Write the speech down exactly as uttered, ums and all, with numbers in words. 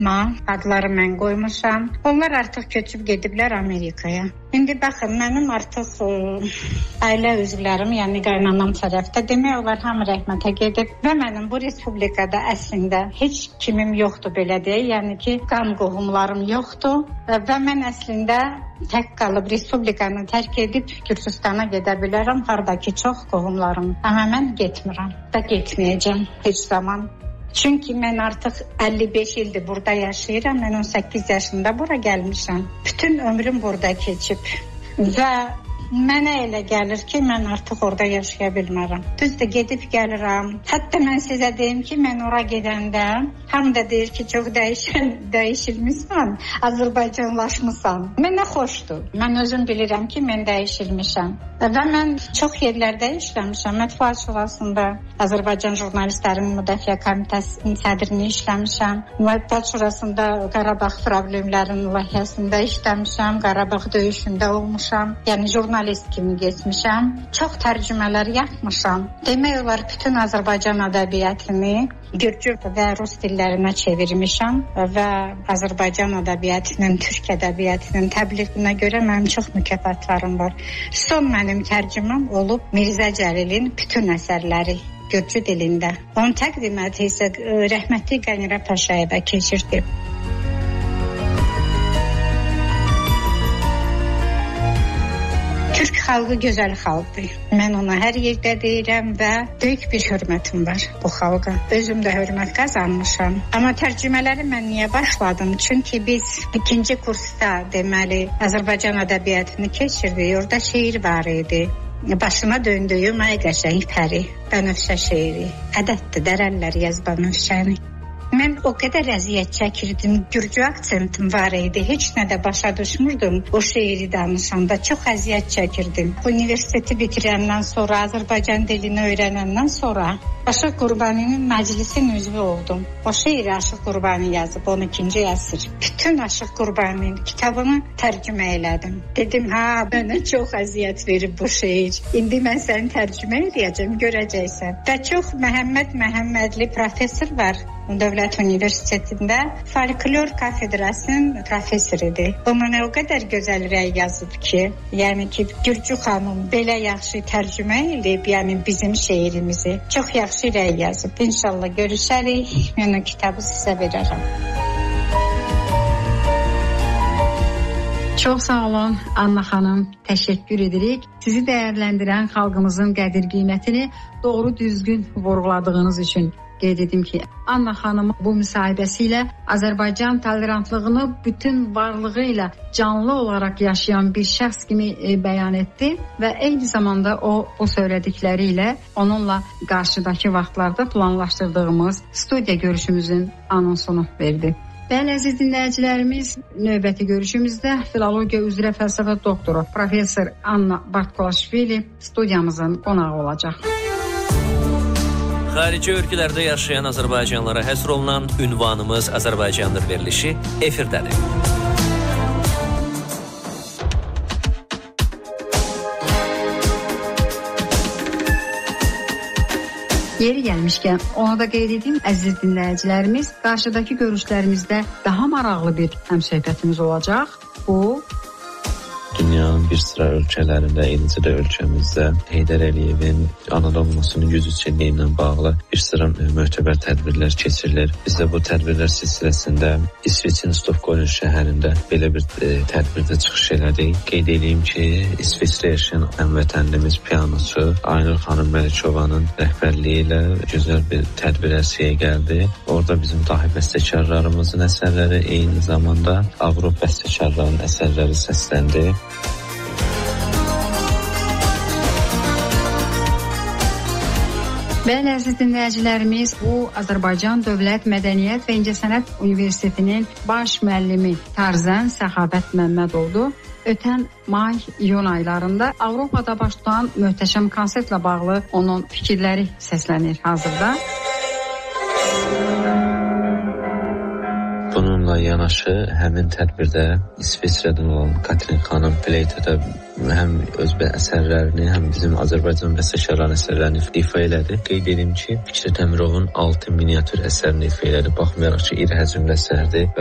adları mən qoymuşam. Onlar artıq köçüb gediblər Amerikaya. İndi baxın, mənim artıq ə, ailə üzvlərim, yəni qaynanam tərəfdə demək olar hamı rəhmətə gedib və mənim bu respublikada əslində heç kimim yoxdur, belə deyək. Yəni ki, qan qohumlarım yoxdur və mən əslində tək qalıb respublikanı tərk edib Gürcüstana gedə bilərəm, hardakı çox qohumlarım. Amma mən getmirəm və getməyəcəm heç zaman. Çünki mən artıq əlli beş ildir burada yaşayıram. Mən on səkkiz yaşında bura gəlmişəm. Bütün ömrüm burada keçib və mənə elə gəlir ki, mən artıq orada yaşaya bilmərəm. Düzdür, gedib gəlirəm. Hətta mən sizə deyim ki, mən ora gedəndə hamı da deyir ki, çox dəyişən, dəyişilmişsən, Azərbaycanlaşmışsan. Mənə xoşdur. Mən özüm bilirəm ki, mən dəyişilmişəm. Və mən çox yerlərdə işləmişəm. Mətbuat Şurasında Azərbaycan Jurnalistlərin Müdafiə Komitəsinin sədrini işləmişəm. Mətbuat Şurasında Qarabağ problemlərinin layihəsində işləmişəm. Qarabağ döyüşündə olmuşam. Yəni jurnalist kimi geçmişəm. Çox tərcümələr yapmışam. Demək olar bütün Azərbaycan ədəbiyyatını Gürcü və Rus dillərinə çevirmişəm və Azərbaycan ədəbiyyatının, Türk ədəbiyyatının təbliğinə görə mənim çox mükafatlarım var. Son mənim tərcüməm olub Mirzə Cəlilin bütün əsərləri Gürcü dilində. Onun təqdimatı isə rəhmətli Qənirə Paşayevə keçirdi. Türk xalqı gözəl xalqdır. Mən ona hər yerdə deyirəm və böyük bir hörmətim var bu xalqa. Özüm də hörmət qazanmışam. Amma tərcümələri mən niyə başladım? Çünki biz ikinci kursda deməli Azərbaycan ədəbiyyatını keçirdik. Orada şeir var idi. Başına döndüyüm ay qəşəng pəri, Bənövşə şeiri. Ədətdir, dərəllər yaz Bənövşəni. Mən o qədər əziyyət çəkirdim, Gürcü aksentim var idi, heç nə də başa düşmürdüm o şeiri danışanda, çox əziyyət çəkirdim. Universiteti bitirəndən sonra, Azərbaycan dilini öyrənəndən sonra Aşıq Qurbaninin məclisin üzvü oldum. O şeiri Aşıq Qurbani yazıb on ikinci əsr. Bütün Aşıq Qurbaninin kitabını tərcümə elədim. Dedim, ha, mənə çox əziyyət verib bu şeir. İndi mən səni tərcümə edəcəm, görəcəksən. Və çox Məhəmməd Məhəmmədli professor var Dövlət Universitetində, folklor kafedrasının professoridir. O mənə o qədər gözəl rəy yazıb ki, yəni ki, Gürcü xanım belə yaxşı tərcümə edib, yəni bizim şeirimizi. Çox yaxşı rəy yazıb. İnşallah görüşərik. Mən o kitabı sizə verərəm. Çox sağ olun Anna xanım, təşəkkür edirik. Sizi dəyərləndirən xalqımızın qədir qiymətini doğru düzgün vurğuladığınız üçün qeyd edim ki, Anna xanım bu müsahibəsi ilə Azərbaycan tolerantlığını bütün varlığı ilə canlı olaraq yaşayan bir şəxs kimi bəyan etdi və eyni zamanda o, o söylədikləri ilə onunla qarşıdakı vaxtlarda planlaşdırdığımız studiya görüşümüzün anonsunu verdi. Bəli, əziz dinləyicilərimiz, növbəti görüşümüzdə filologiya üzrə fəlsəfə doktoru professor Anna Bartkolaşvili studiyamızın qonağı olacaq. Xarici ölkələrdə yaşayan Azərbaycanlılara həsr olunan ünvanımız Azərbaycandır verilişi efirdədir. Yeri gəlmişkən, onu da qeyd edeyim, əziz dinləyicilərimiz, qarşıdakı görüşlərimizdə daha maraqlı bir həmsöhbətimiz olacaq. Bu, dünyanın bir sıra ölkələrində, eləcə də ölkəmizdə Heydər Əliyevin anadan olmasının yüz illiyi ilə bağlı bir sıra möhtəbər tədbirlər keçirilir. Biz də bu tədbirlər silsiləsində İsveçin Stokholm şəhərində belə bir e, tədbirdə çıxış elədik. Qeyd edeyim ki, İsveçdə yaşayan həmvətənlimiz pianoçu Aynur xanım Məlikovanın rəhbərliyi ilə gözəl bir tədbir ərsəyə gəldi. Orada bizim dahi bəstəkarlarımızın əsərləri, eyni zamanda Avropa bəstəkarlarının əsərləri səsləndi. Bəli, əziz dinləyicilərimiz, bu Azərbaycan Dövlət Mədəniyyət və İncəsənət Universitetinin baş müəllimi Tarzən Səxavət Məmmədovdur. Ötən may-iyun aylarında Avropada baş tutan möhtəşəm konsertlə bağlı onun fikirləri səslənir hazırda. Bu Bununla yanaşı həmin tədbirdə İsveçrədən olan Katrin xanım Pleytədə həm öz əsərlərini, həm bizim Azərbaycan bəstəkarlarının əsərlərini ifa elədi. Qeyd edim ki, Fikrət Əmirovun altı miniatür əsərini ifa elədi. Baxmayaraq ki, iri həcmli əsərdir.